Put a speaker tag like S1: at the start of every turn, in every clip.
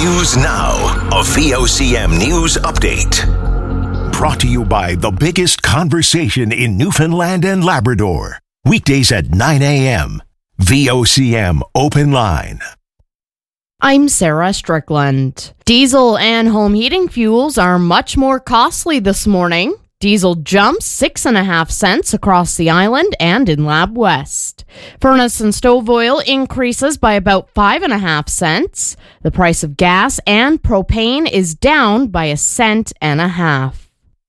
S1: News Now, a VOCM News Update. Brought to you by the biggest conversation in Newfoundland and Labrador. Weekdays at 9 a.m. VOCM Open Line.
S2: I'm Sarah Strickland. Diesel and home heating fuels are much more costly this morning. Diesel jumps 6.5 cents across the island and in Lab West. Furnace and stove oil increases by about 5.5 cents. The price of gas and propane is down by 1.5 cents.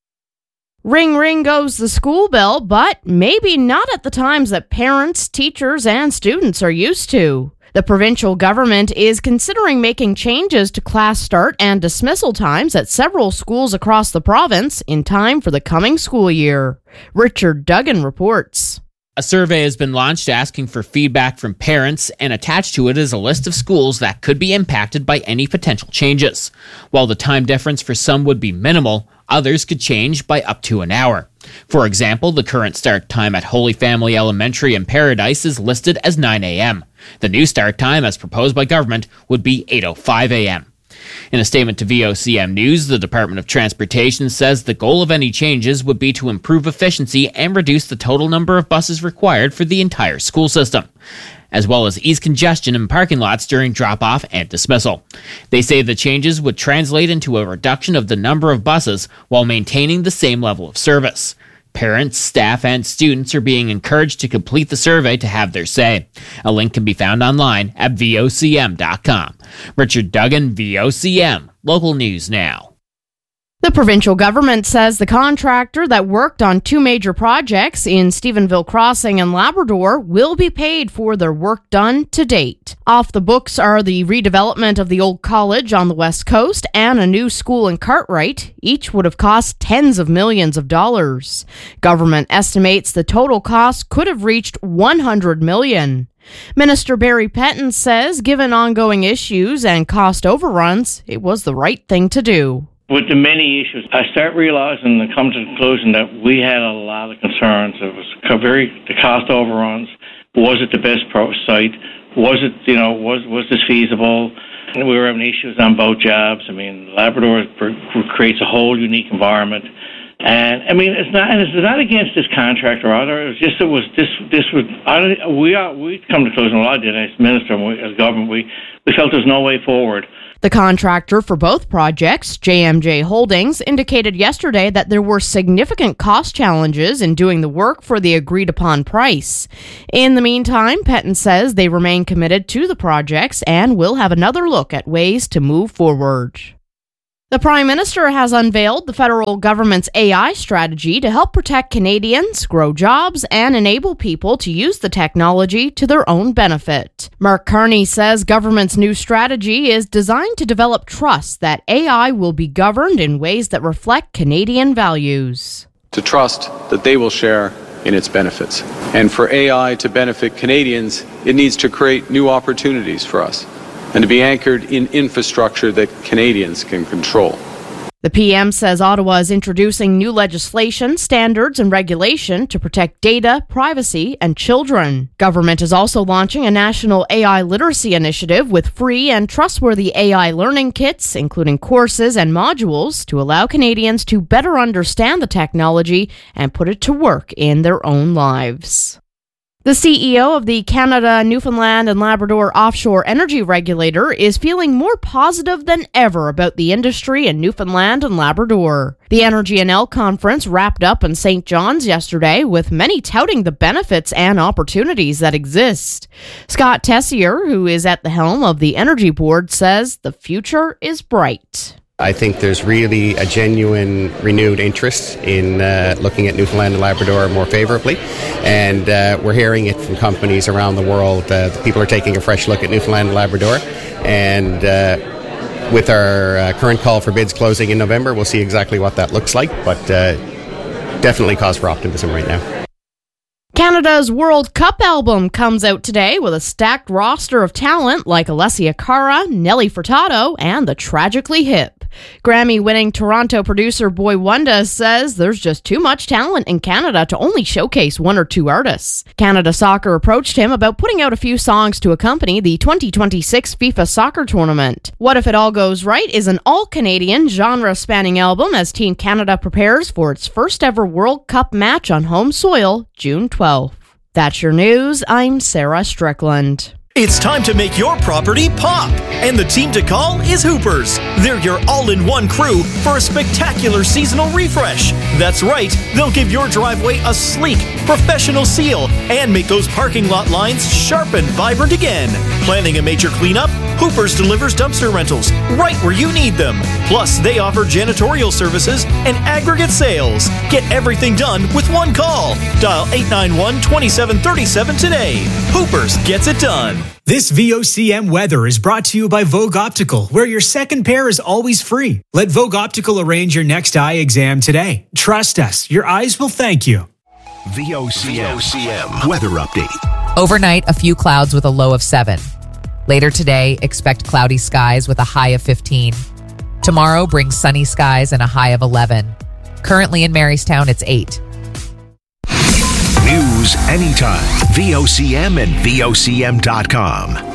S2: Ring, ring goes the school bell, but maybe not at the times that parents, teachers, and students are used to. The provincial government is considering making changes to class start and dismissal times at several schools across the province in time for the coming school year. Richard Duggan reports.
S3: A survey has been launched asking for feedback from parents, and attached to it is a list of schools that could be impacted by any potential changes. While the time difference for some would be minimal, others could change by up to an hour. For example, the current start time at Holy Family Elementary in Paradise is listed as 9 a.m. The new start time, as proposed by government, would be 8:05 a.m. In a statement to VOCM News, the Department of Transportation says the goal of any changes would be to improve efficiency and reduce the total number of buses required for the entire school system, as well as ease congestion in parking lots during drop-off and dismissal. They say the changes would translate into a reduction of the number of buses while maintaining the same level of service. Parents, staff, and students are being encouraged to complete the survey to have their say. A link can be found online at vocm.com. Richard Duggan, VOCM, Local News Now.
S2: The provincial government says the contractor that worked on 2 major projects in Stephenville Crossing and Labrador will be paid for their work done to date. Off the books are the redevelopment of the old college on the west coast and a new school in Cartwright. Each would have cost tens of millions of dollars. Government estimates the total cost could have reached $100 million. Minister Barry Petton says given ongoing issues and cost overruns, it was the right thing to do.
S4: With the many issues, I start realizing and come to the conclusion that we had a lot of concerns. It was the cost overruns. Was it the best site? Was it, was this feasible? And we were having issues on both jobs. I mean, Labrador creates a whole unique environment. And I mean, it's not against this contractor either. It's just we come to the conclusion, well, I did as minister and as government, we felt there's no way forward.
S2: The contractor for both projects, JMJ Holdings, indicated yesterday that there were significant cost challenges in doing the work for the agreed-upon price. In the meantime, Petton says they remain committed to the projects and will have another look at ways to move forward. The Prime Minister has unveiled the federal government's AI strategy to help protect Canadians, grow jobs, and enable people to use the technology to their own benefit. Mark Carney says government's new strategy is designed to develop trust that AI will be governed in ways that reflect Canadian values.
S5: To trust that they will share in its benefits. And for AI to benefit Canadians, it needs to create new opportunities for us, and to be anchored in infrastructure that Canadians can control.
S2: The PM says Ottawa is introducing new legislation, standards, and regulation to protect data, privacy, and children. Government is also launching a national AI literacy initiative with free and trustworthy AI learning kits, including courses and modules, to allow Canadians to better understand the technology and put it to work in their own lives. The CEO of the Canada, Newfoundland and Labrador Offshore Energy Regulator is feeling more positive than ever about the industry in Newfoundland and Labrador. The Energy NL conference wrapped up in St. John's yesterday, with many touting the benefits and opportunities that exist. Scott Tessier, who is at the helm of the Energy Board, says the future is bright.
S6: I think there's really a genuine renewed interest in looking at Newfoundland and Labrador more favourably, and we're hearing it from companies around the world. People are taking a fresh look at Newfoundland and Labrador, and with our current call for bids closing in November, we'll see exactly what that looks like, but definitely cause for optimism right now.
S2: Canada's World Cup album comes out today with a stacked roster of talent like Alessia Cara, Nelly Furtado, and the Tragically Hip. Grammy-winning Toronto producer Boy Wonder says there's just too much talent in Canada to only showcase one or two artists. Canada Soccer approached him about putting out a few songs to accompany the 2026 FIFA Soccer Tournament. What If It All Goes Right is an all-Canadian, genre-spanning album as Team Canada prepares for its first-ever World Cup match on home soil, June 12th. That's your news. I'm Sarah Strickland.
S7: It's time to make your property pop, and the team to call is Hoopers. They're your all-in-one crew for a spectacular seasonal refresh. That's right, they'll give your driveway a sleek, professional seal and make those parking lot lines sharp and vibrant again. Planning a major cleanup? Hoopers delivers dumpster rentals right where you need them. Plus, they offer janitorial services and aggregate sales. Get everything done with one call. Dial 891-2737 today. Hoopers gets it done.
S8: This VOCM weather is brought to you by Vogue Optical, where your second pair is always free. Let Vogue Optical arrange your next eye exam today. Trust us, your eyes will thank you.
S1: VOCM weather update.
S9: Overnight, a few clouds with a low of 7. Later today, expect cloudy skies with a high of 15. Tomorrow brings sunny skies and a high of 11. Currently in Marystown, it's 8.
S1: News anytime. VOCM and VOCM.com.